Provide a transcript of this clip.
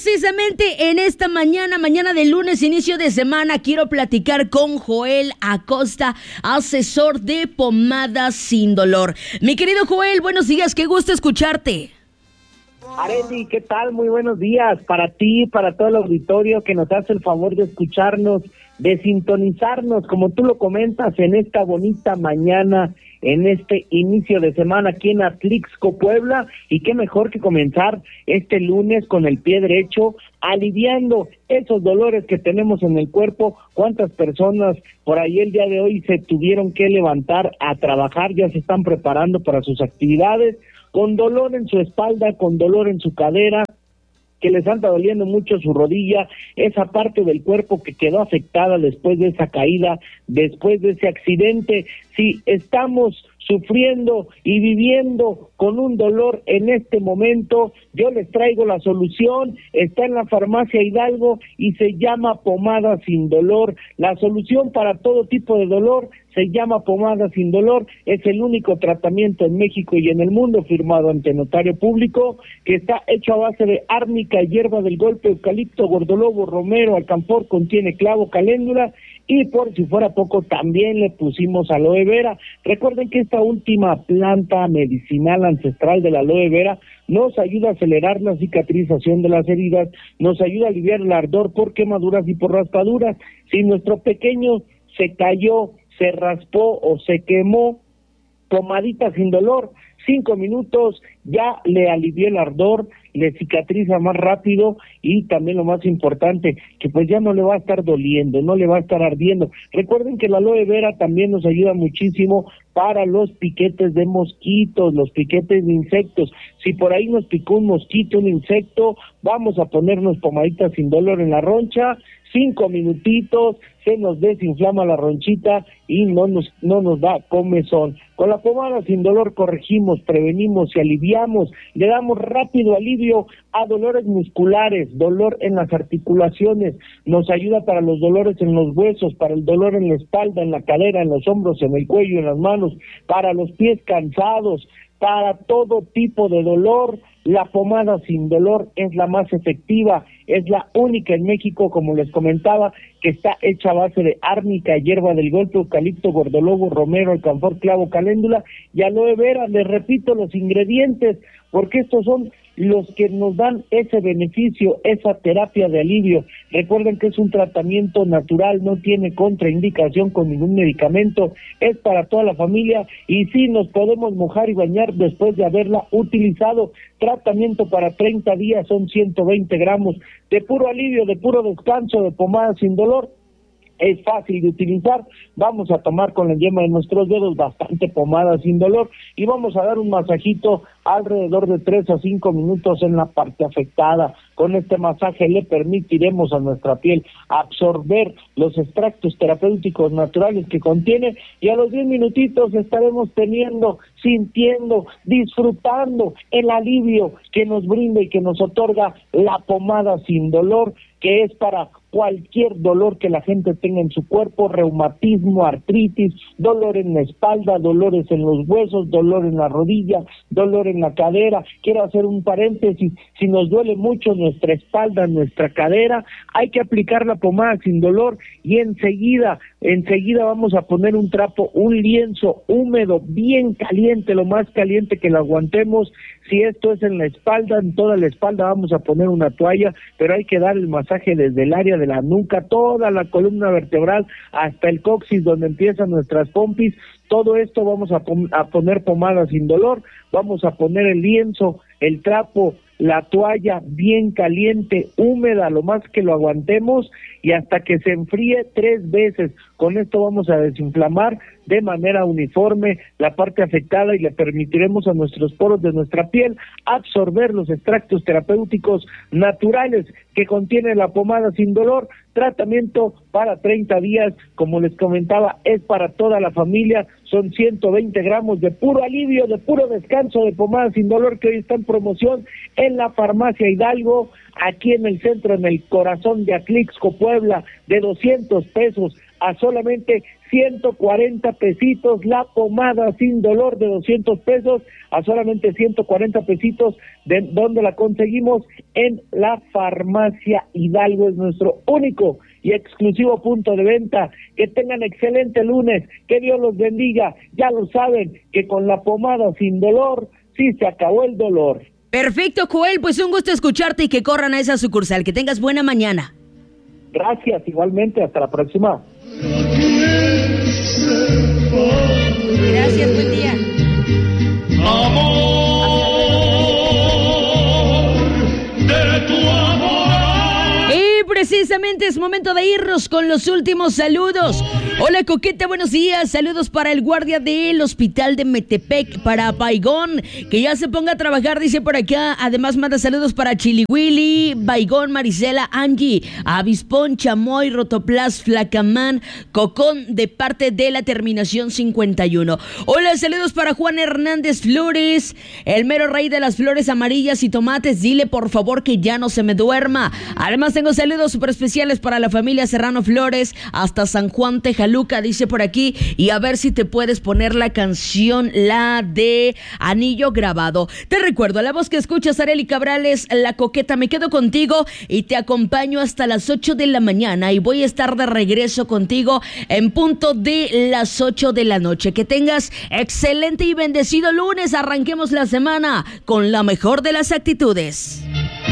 precisamente en esta mañana de lunes, inicio de semana, quiero platicar con Joel Acosta, asesor de Pomadas Sin Dolor. Mi querido Joel, buenos días, qué gusto escucharte. Arely, ¿qué tal? Muy buenos días para ti, para todo el auditorio que nos hace el favor de escucharnos, de sintonizarnos, como tú lo comentas, en esta bonita mañana, en este inicio de semana aquí en Atlixco, Puebla, y qué mejor que comenzar este lunes con el pie derecho, aliviando esos dolores que tenemos en el cuerpo. ¿Cuántas personas por ahí el día de hoy se tuvieron que levantar a trabajar, ya se están preparando para sus actividades, con dolor en su espalda, con dolor en su cadera, que les anda doliendo mucho su rodilla, esa parte del cuerpo que quedó afectada después de esa caída, después de ese accidente? Si estamos sufriendo y viviendo con un dolor en este momento, yo les traigo la solución. Está en la farmacia Hidalgo y se llama Pomada Sin Dolor. La solución para todo tipo de dolor se llama Pomada Sin Dolor. Es el único tratamiento en México y en el mundo firmado ante notario público, que está hecho a base de árnica, hierba del golpe, eucalipto, gordolobo, romero, alcanfor, contiene clavo, caléndula, y por si fuera poco también le pusimos aloe vera. Recuerden que esta última planta medicinal ancestral de la aloe vera nos ayuda a acelerar la cicatrización de las heridas, nos ayuda a aliviar el ardor por quemaduras y por raspaduras. Si nuestro pequeño se cayó, se raspó o se quemó, Pomadita Sin Dolor, 5 minutos, ya le alivió el ardor, le cicatriza más rápido, y también lo más importante, que pues ya no le va a estar doliendo, no le va a estar ardiendo. Recuerden que la aloe vera también nos ayuda muchísimo para los piquetes de mosquitos, los piquetes de insectos. Si por ahí nos picó un mosquito, un insecto, vamos a ponernos Pomadita Sin Dolor en la roncha, 5 minutitos, se nos desinflama la ronchita y no nos da comezón. Con la Pomada Sin Dolor corregimos, prevenimos y aliviamos, le damos rápido alivio a dolores musculares, dolor en las articulaciones, nos ayuda para los dolores en los huesos, para el dolor en la espalda, en la cadera, en los hombros, en el cuello, en las manos, para los pies cansados, para todo tipo de dolor. La Pomada Sin Dolor es la más efectiva, es la única en México, como les comentaba, que está hecha a base de árnica, hierba del golpe, eucalipto, gordolobo, romero, alcanfor, clavo, caléndula y aloe vera. Les repito los ingredientes, porque estos son los que nos dan ese beneficio, esa terapia de alivio. Recuerden que es un tratamiento natural, no tiene contraindicación con ningún medicamento, es para toda la familia, y sí nos podemos mojar y bañar después de haberla utilizado. Tratamiento para 30 días, son 120 gramos de puro alivio, de puro descanso, de Pomada Sin Dolor. Es fácil de utilizar. Vamos a tomar con la yema de nuestros dedos bastante Pomada Sin Dolor y vamos a dar un masajito alrededor de 3 a 5 minutos en la parte afectada. Con este masaje le permitiremos a nuestra piel absorber los extractos terapéuticos naturales que contiene, y a los 10 minutitos estaremos sintiendo, disfrutando el alivio que nos brinda y que nos otorga la Pomada Sin Dolor, que es para cualquier dolor que la gente tenga en su cuerpo: reumatismo, artritis, dolor en la espalda, dolores en los huesos, dolor en la rodilla, dolor en la cadera. Quiero hacer un paréntesis: si nos duele mucho nuestra espalda, nuestra cadera, hay que aplicar la Pomada Sin Dolor, y enseguida vamos a poner un trapo, un lienzo húmedo, bien caliente, lo más caliente que lo aguantemos. Si esto es en la espalda, en toda la espalda vamos a poner una toalla, pero hay que dar el masaje desde el área de la nuca, toda la columna vertebral, hasta el coxis, donde empiezan nuestras pompis. Todo esto vamos a poner Pomada Sin Dolor, vamos a poner el lienzo, el trapo, la toalla bien caliente, húmeda, lo más que lo aguantemos, y hasta que se enfríe 3 veces. Con esto vamos a desinflamar de manera uniforme la parte afectada y le permitiremos a nuestros poros de nuestra piel absorber los extractos terapéuticos naturales que contiene la Pomada Sin Dolor. Tratamiento para 30 días, como les comentaba, es para toda la familia. Son 120 gramos de puro alivio, de puro descanso de Pomada Sin Dolor, que hoy está en promoción en la farmacia Hidalgo, aquí en el centro, en el corazón de Atlixco, Puebla, de 200 pesos a solamente 140 pesitos, la pomada sin dolor de 200 pesos a solamente 140 pesitos, de donde la conseguimos en la Farmacia Hidalgo, es nuestro único y exclusivo punto de venta. Que tengan excelente lunes, que Dios los bendiga, ya lo saben, que con la pomada sin dolor, sí se acabó el dolor. Perfecto, Joel, pues un gusto escucharte y que corran a esa sucursal, que tengas buena mañana. Gracias, igualmente, hasta la próxima. Gracias, buen día. Y precisamente es momento de irnos con los últimos saludos. Hola, Coqueta, buenos días. Saludos para el guardia del hospital de Metepec, para Baigón, que ya se ponga a trabajar, dice por acá. Además manda saludos para Chiliwili, Baigón, Marisela, Angie, Avispón, Chamoy, Rotoplas, Flacamán, Cocón, de parte de la terminación 51. Hola, saludos para Juan Hernández Flores, el mero rey de las flores amarillas y tomates. Dile por favor que ya no se me duerma. Además tengo saludos súper especiales para la familia Serrano Flores hasta San Juan, Tejaluca, dice por aquí. Y a ver si te puedes poner la canción, la de Anillo Grabado. Te recuerdo, la voz que escuchas, Arely Cabrales, La Coqueta. Me quedo contigo y te acompaño hasta las 8 de la mañana y voy a estar de regreso contigo en punto de las 8 de la noche. Que tengas excelente y bendecido lunes. Arranquemos la semana con la mejor de las actitudes.